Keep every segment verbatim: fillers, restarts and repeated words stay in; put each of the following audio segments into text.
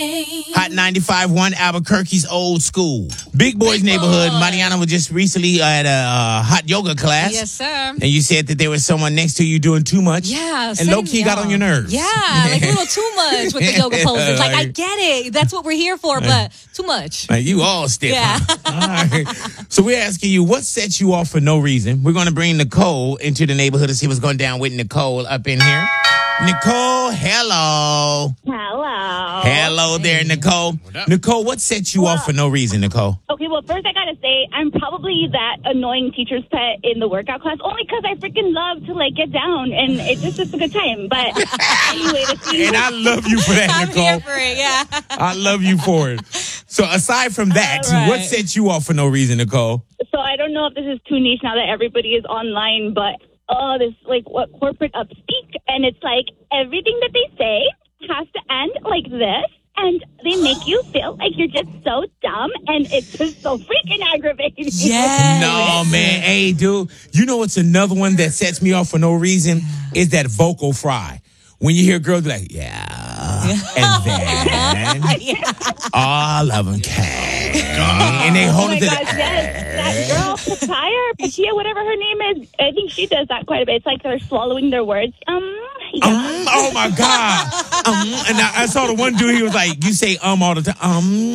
Hot ninety-five point one Albuquerque's old school. Big Boys neighborhood. Mariana was just recently at a uh, hot yoga class. Yes, sir. And you said that there was someone next to you doing too much. Yeah. And low-key got on your nerves. Yeah, like a little too much with the yoga poses. Like, I get it. That's what we're here for, but too much. Like, you all stiff. Yeah. Huh? All right. So we're asking you, what sets you off for no reason? We're going to bring Nicole into the neighborhood to see what's going down with Nicole up in here. Nicole, hello. Hello. Hello there, Nicole. Nicole, what sets you Well, off for no reason, Nicole? Okay, well, first I gotta say, I'm probably that annoying teacher's pet in the workout class, only because I freaking love to, like, get down, and it's just it's a good time. But anyway, to see And I love you for that, I'm Nicole. here for it, yeah. I love you for it. So aside from that, All right. what sets you off for no reason, Nicole? So I don't know if this is too niche now that everybody is online, but oh, this like what corporate upspeak, and it's like everything that they say has to end like this, and they make you feel like you're just so dumb, and it's just so freaking aggravating. Yes. No, man. Hey, dude. You know what's another one that sets me off for no reason? Is that vocal fry. When you hear girls be like, yeah, and then all of them came. And they Oh hold my it to gosh, the yes. That girl, Papaya, Patia, whatever her name is, I think she does that quite a bit. It's like they're swallowing their words. Um, yeah. Um, oh my God. Um, and I, I saw the one dude, he was like, you say um all the time. Um,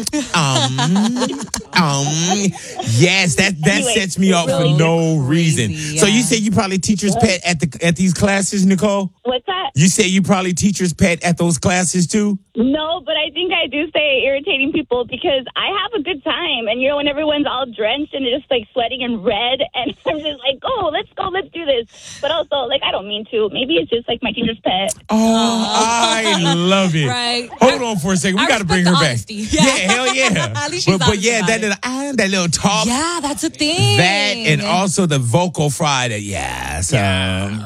um, um. Yes, that, that Anyway, sets me off really for no reason. crazy, So you yeah. say you probably teacher's pet at the at these classes, Nicole? What's that? You say you probably teacher's pet at those classes too? No, but I think I do say irritating people because I have a good time. And, you know, when everyone's all drenched and just, like, sweating and red, and I'm just like, oh, let's go, let's do this. But also, like, I don't mean to. Maybe it's just, like, my teacher's pet. Oh, I love it. Right. Hold on for a second. We I got to bring respect her the back. honesty. Yeah. Yeah. hell yeah. At least but, she's but honest yeah, about that it. little, ah, that little talk. Yeah, that's a thing. That and also the vocal Friday. Yes. Um,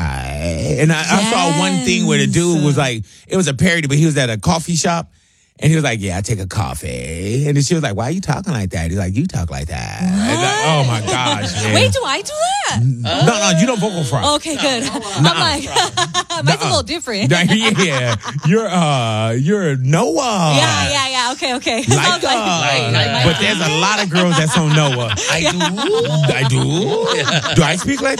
I, and I, I saw one thing where the dude was like, it was a parody, but he was at a coffee shop. And he was like, yeah, I take a coffee. And then she was like, why are you talking like that? He's like, you talk like that. And like, oh, my gosh. Man. Wait, do I do that? No, no, you don't vocal fry. Okay, good. I'm like, mine's a little different. Yeah, you're uh, you're Noah. Yeah, yeah, yeah. Okay, okay. Like, I was like, uh, wait, like, but there's a lot of girls that's on Noah. I do. I do. Do I speak like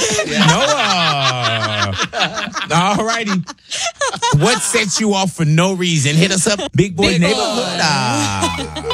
that? Noah. All righty. What sets you off for no reason? Hit us up, Big Boy Big Neighborhood. Boy. Ah.